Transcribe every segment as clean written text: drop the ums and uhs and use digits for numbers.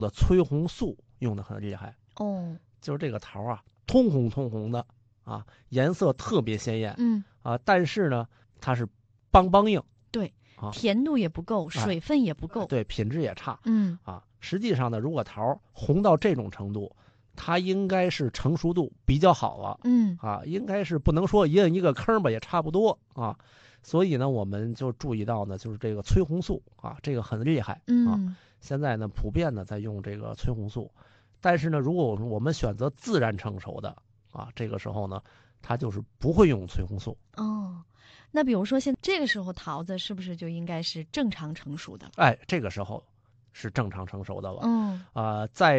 的催红素用的很厉害哦， 就是这个桃啊，通红通红的啊，颜色特别鲜艳但是呢，它是梆梆硬， 对啊， 甜度也不够，水分也不够， 对，品质也差， 啊， 实际上呢，如果桃红到这种程度，它应该是成熟度比较好了，应该是不能说一个坑吧，也差不多啊。所以呢，我们就注意到呢，就是这个催红素啊，这个很厉害啊。现在呢，普遍的在用这个催红素，但是呢，如果我们选择自然成熟的啊，这个时候呢，它就是不会用催红素。 哦，那比如说这个时候桃子是不是就应该是正常成熟的？ 哎，这个时候是正常成熟的了。在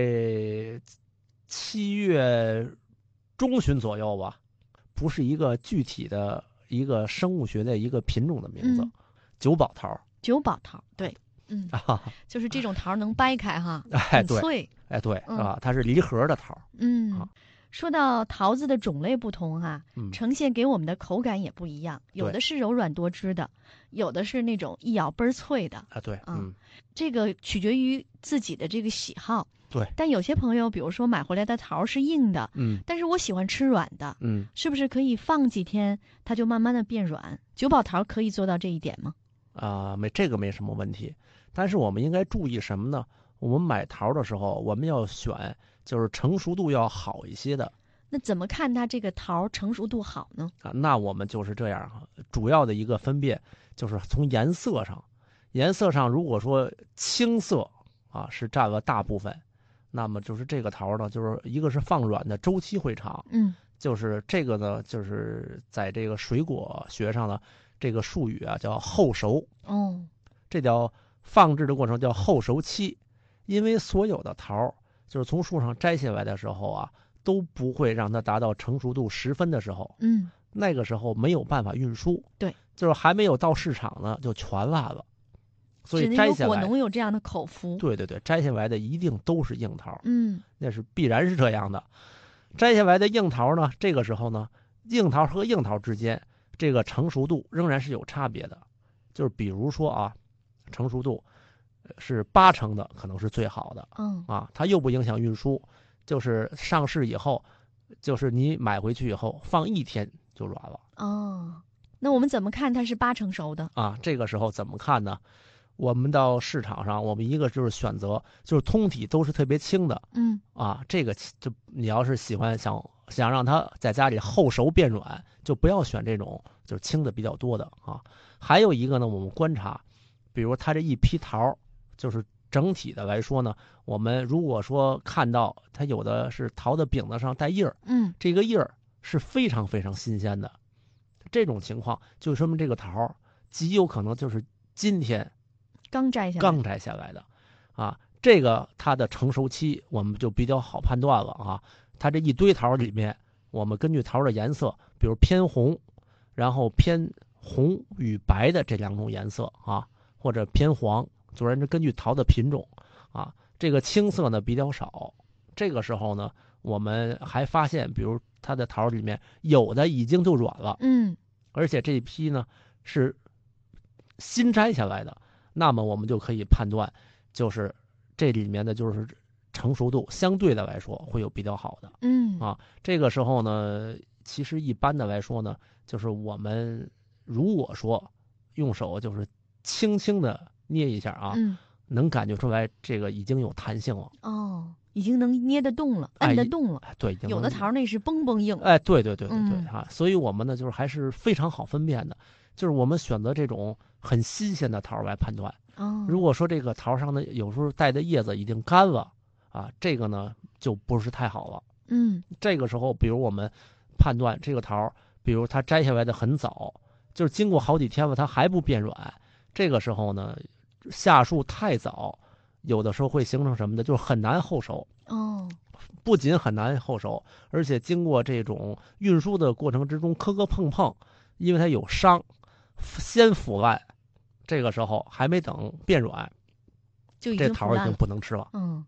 7月中旬左右吧，不是一个具体的一个生物学的一个品种的名字，九宝桃。 九宝桃，对，就是这种桃能掰开哈，很脆。 对它是离核的桃。 说到桃子的种类不同呈现给我们的口感也不一样，有的是柔软多汁的，有的是那种一咬倍儿脆的这个取决于自己的这个喜好。 对， 但有些朋友，比如说买回来的桃是硬的，但是我喜欢吃软的，是不是可以放几天，它就慢慢的变软？九宝桃可以做到这一点吗？ 这个没什么问题，但是我们应该注意什么呢？我们买桃的时候，我们要选就是成熟度要好一些的。 那怎么看它这个桃成熟度好呢？ 那我们就是这样主要的一个分辨就是从颜色上，如果说青色是占了大部分，那么就是这个桃呢，就是一个是放软的周期会长，就是这个呢，就是在这个水果学上呢，这个术语叫后熟。这叫放置的过程叫后熟期，因为所有的桃就是从树上摘下来的时候都不会让它达到成熟度10分的时候，那个时候没有办法运输， 对， 就是还没有到市场呢，就全烂了。所以摘下来， 果农有这样的口福。 对，摘下来的一定都是硬桃，那是必然是这样的。摘下来的硬桃呢，这个时候呢，硬桃和硬桃之间这个成熟度仍然是有差别的，就是比如说成熟度是80%的，可能是最好的，它又不影响运输，就是上市以后，就是你买回去以后放1天就软了。 那我们怎么看它是80%熟的？ 这个时候怎么看呢？我们到市场上，我们一个就是选择就是通体都是特别轻的，这个就你要是喜欢想让它在家里后熟变软，就不要选这种就是轻的比较多的还有一个呢，我们观察，比如它这一批桃，就是整体的来说呢，我们如果说看到它有的是桃的柄子上带叶儿，这个叶儿是非常非常新鲜的，这种情况就说明这个桃极有可能就是今天刚摘下来的这个它的成熟期我们就比较好判断了它这一堆桃里面，我们根据桃的颜色，比如偏红，然后偏红与白的这2种颜色或者偏黄，主要是根据桃的品种这个青色呢比较少。这个时候呢，我们还发现，比如它的桃里面有的已经就软了，而且这一批呢是新摘下来的。那么我们就可以判断，就是这里面的就是成熟度相对的来说会有比较好的。这个时候呢，其实一般的来说呢，就是我们如果说用手就是轻轻的捏一下能感觉出来这个已经有弹性了。 已经能捏得动了，按得动了。 对， 有的桃那是嘣嘣硬。 对所以我们呢就是还是非常好分辨的，就是我们选择这种很新鲜的桃来判断。如果说这个桃上呢有时候带的叶子已经干了这个呢就不是太好了。这个时候比如我们判断这个桃，比如它摘下来的很早，就是经过好几天了它还不变软，这个时候呢下树太早，有的时候会形成什么的，就是很难后熟。不仅很难后熟，而且经过这种运输的过程之中磕磕碰碰，因为它有伤，先腐烂，这个时候还没等变软， 就已这经腐烂了， 桃已经不能吃了。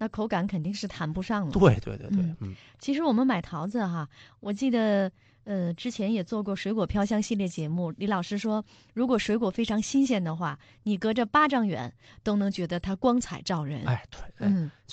那口感肯定是谈不上了。 对， 其实我们买桃子哈，我记得之前也做过水果飘香系列节目，李老师说，如果水果非常新鲜的话，你隔着8丈远都能觉得它光彩照人。 哎，对，